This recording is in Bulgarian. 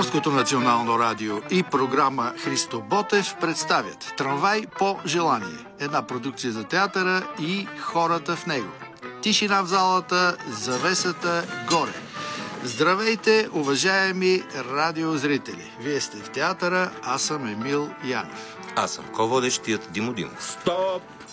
Българското национално радио и програма Христо Ботев представят Трамвай по желание. Една продукция за театъра и хората в него. Тишина в залата, завесата горе. Здравейте, уважаеми радиозрители! Вие сте в театъра, аз съм Емил Янев. Аз съм ко-водещият Димо Димов. Стоп!